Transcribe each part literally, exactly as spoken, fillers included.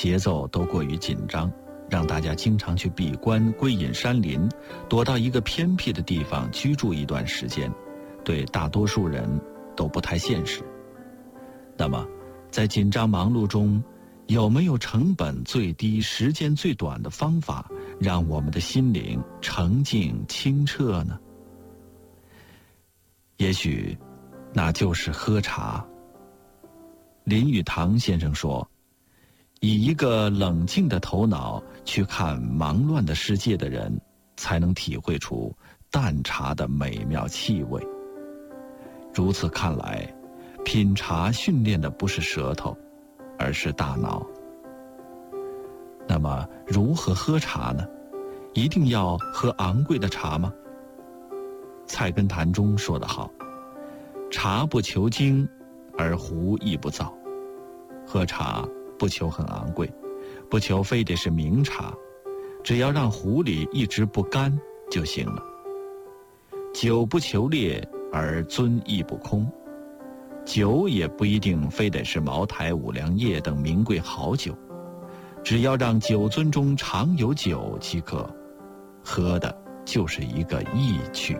节奏都过于紧张，让大家经常去闭关归隐山林，躲到一个偏僻的地方居住一段时间，对大多数人都不太现实。那么在紧张忙碌中，有没有成本最低时间最短的方法，让我们的心灵澄净清澈呢？也许那就是喝茶。林语堂先生说，以一个冷静的头脑去看忙乱的世界的人，才能体会出淡茶的美妙气味。如此看来，品茶训练的不是舌头，而是大脑。那么如何喝茶呢？一定要喝昂贵的茶吗？菜根谭中说得好，茶不求精，而壶亦不造。喝茶不求很昂贵，不求非得是名茶，只要让壶里一直不干就行了。酒不求烈，而樽亦不空。酒也不一定非得是茅台、五粮液等名贵好酒，只要让酒樽中常有酒即可，喝的就是一个意趣。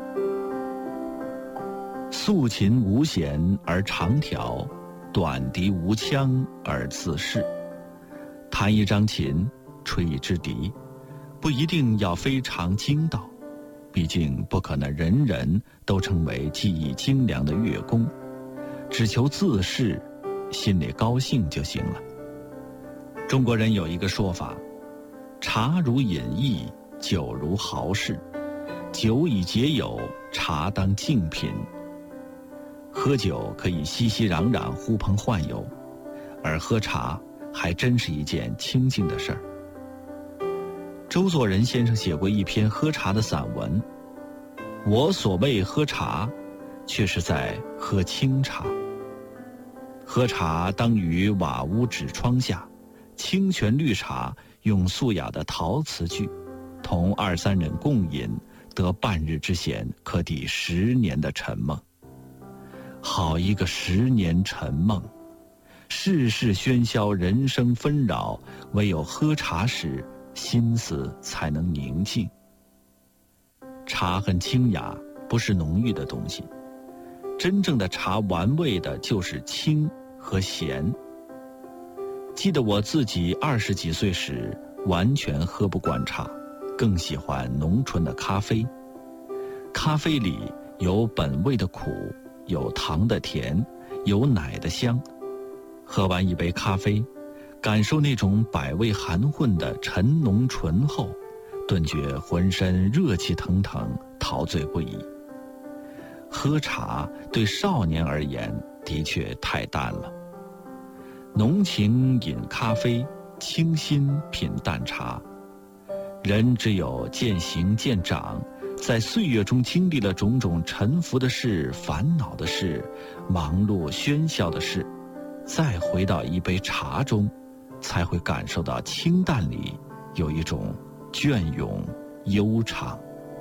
素琴无弦而长调，短笛无腔而自适。弹一张琴，吹一支笛，不一定要非常精到，毕竟不可能人人都成为技艺精良的乐工，只求自适，心里高兴就行了。中国人有一个说法，茶如饮逸，酒如豪士，酒以解友，茶当静品。喝酒可以熙熙攘攘，呼朋唤友，而喝茶还真是一件清静的事儿。周作人先生写过一篇喝茶的散文，我所谓喝茶，却是在喝清茶。喝茶当于瓦屋纸窗下，清泉绿茶用素雅的陶瓷具，同二三人共饮，得半日之闲，可抵十年的沉梦。好一个十年沉梦，世事喧嚣，人生纷扰，唯有喝茶时，心思才能宁静。茶很清雅，不是浓郁的东西。真正的茶玩味的就是清和咸。记得我自己二十几岁时，完全喝不惯茶，更喜欢浓醇的咖啡。咖啡里有本味的苦，有糖的甜，有奶的香。喝完一杯咖啡，感受那种百味含混的沉浓醇厚，顿觉浑身热气腾腾，陶醉不已。喝茶对少年而言的确太淡了。浓情饮咖啡，清心品淡茶。人只有渐行渐长，在岁月中经历了种种沉浮的事、烦恼的事、忙碌喧嚣的事，再回到一杯茶中，才会感受到清淡里有一种隽永悠长。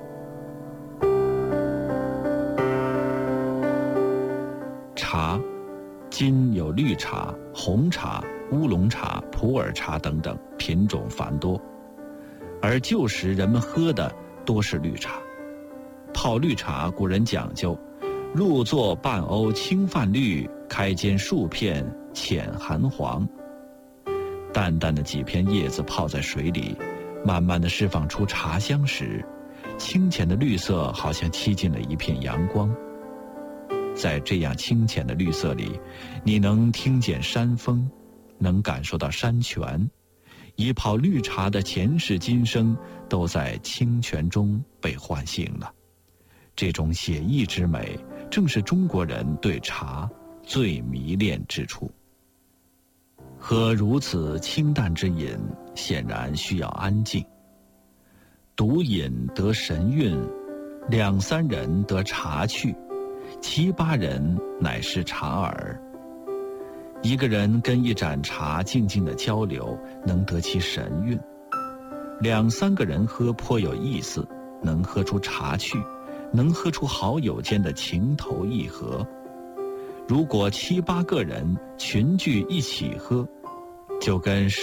茶，今有绿茶、红茶、乌龙茶、普洱茶等等，品种繁多。而旧时人们喝的多是绿茶。泡绿茶古人讲究，入座半瓯清泛绿，开间数片浅含黄。淡淡的几片叶子泡在水里，慢慢地释放出茶香时，清浅的绿色好像栖进了一片阳光。在这样清浅的绿色里，你能听见山风，能感受到山泉，一泡绿茶的前世今生都在清泉中被唤醒了。这种写意之美，正是中国人对茶最迷恋之处。喝如此清淡之饮，显然需要安静。独饮得神韵，两三人得茶趣，七八人乃是茶耳。一个人跟一盏茶静静的交流，能得其神韵；两三个人喝颇有意思，能喝出茶趣，能喝出好友间的情投意合。如果七八个人群聚一起喝，就跟